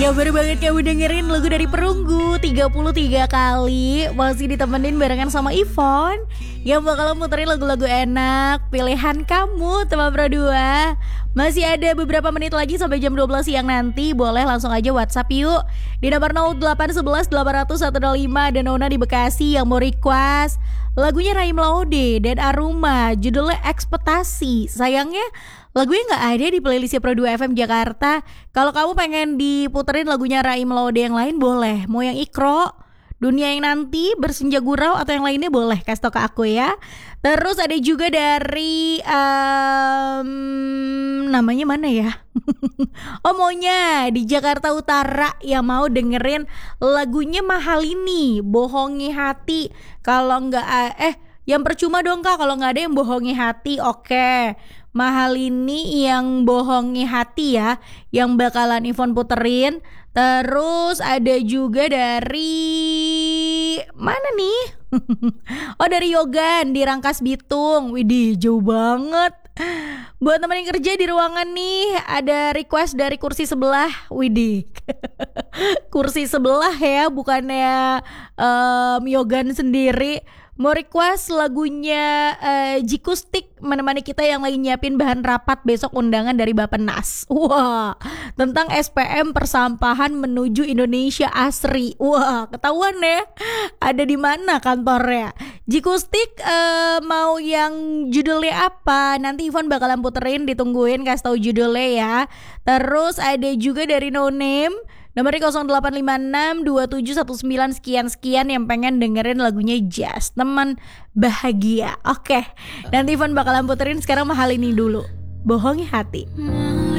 Baru banget kamu dengerin lagu dari Perunggu 33 kali. Masih ditemenin barengan sama Ivon yang bakal muterin lagu-lagu enak pilihan kamu teman Pro 2. Masih ada beberapa menit lagi sampai jam 12 siang nanti. Boleh langsung aja WhatsApp yuk di nomor 0811 800 105. Dan Nona di Bekasi yang mau request lagunya Rahim Laude dan Aruma, judulnya Ekspektasi. Sayangnya lagunya gak ada di playlistnya Pro 2 FM Jakarta. Kalau kamu pengen diputerin lagunya Rahim Laude yang lain boleh. Mau yang Ikro, Dunia yang Nanti, Bersenja Gurau, atau yang lainnya boleh kasih tau ke aku ya. Terus ada juga dari namanya mana ya? Oh, maunya di Jakarta Utara yang mau dengerin lagunya Mahal Ini, Bohongi Hati. Kalau nggak yang percuma dong Kak kalau nggak ada yang Bohongi Hati. Oke, Mahal Ini yang Bohongi Hati ya, yang bakalan Ivon puterin. Terus ada juga dari mana nih? Oh, dari Yogan di Rangkas Bitung. Widih, jauh banget. Buat teman yang kerja di ruangan nih, ada request dari kursi sebelah. Widih. Kursi sebelah ya, bukannya Yogan sendiri. Mau request lagunya Jikustik menemani kita yang lagi nyiapin bahan rapat besok undangan dari Bappenas. Wah, tentang SPM persampahan menuju Indonesia Asri. Wah, ketahuan ya ada di mana kantornya. Jikustik mau yang judulnya apa? Nanti Ivon bakalan puterin, ditungguin kasih tahu judulnya ya. Terus ada juga dari No Name, nomornya 0856 2719 sekian yang pengen dengerin lagunya Jazz Teman Bahagia. Oke, nanti Ivan bakalan puterin. Sekarang Mahal Ini dulu, Bohongi Hati.